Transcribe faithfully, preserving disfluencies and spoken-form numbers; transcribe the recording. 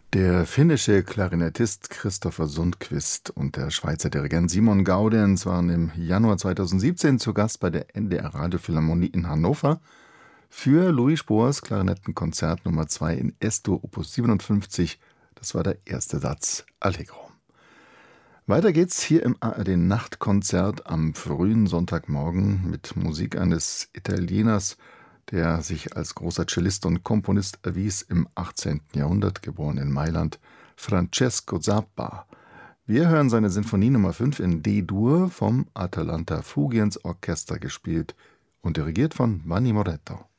Der finnische Klarinettist Christopher Sundqvist und der Schweizer Dirigent Simon Gaudenz waren im Januar zweitausendsiebzehn zu Gast bei der N D R Radiophilharmonie in Hannover für Louis Spohrs Klarinettenkonzert Nummer zwei in Es-Dur Opus siebenundfünfzig. Das war der erste Satz Allegro. Weiter geht's hier im A R D-Nachtkonzert am frühen Sonntagmorgen mit Musik eines Italieners, der sich als großer Cellist und Komponist erwies im achtzehnten Jahrhundert, geboren in Mailand, Francesco Zappa. Wir hören seine Sinfonie Nummer fünf in D-Dur vom Atalanta Fugiens Orchester gespielt und dirigiert von Vanni Moretto.